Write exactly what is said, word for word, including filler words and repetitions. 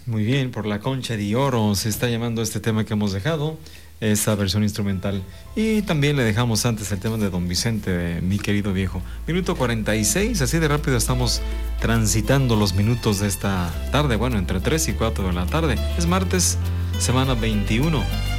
Muy bien, por la concha de oro se está llamando este tema que hemos dejado, esa versión instrumental. Y también le dejamos antes el tema de Don Vicente, de Mi Querido Viejo. Minuto cuarenta y seis, así de rápido estamos transitando los minutos de esta tarde, bueno, entre tres y cuatro de la tarde. Es martes, semana veintiuno